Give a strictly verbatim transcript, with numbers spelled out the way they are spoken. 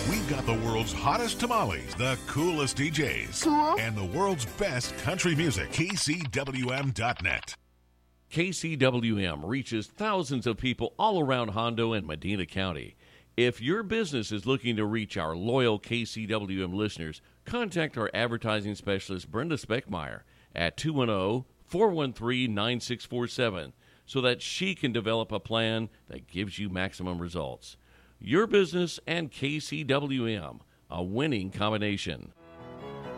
We've got the world's hottest tamales, the coolest D Js, Cool. and the world's best country music. K C W M dot net. K C W M reaches thousands of people all around Hondo and Medina County. If your business is looking to reach our loyal K C W M listeners, contact our advertising specialist, Brenda Speckmeyer, at two one zero, four one three, nine six four seven so that she can develop a plan that gives you maximum results. Your business and K C W M, a winning combination.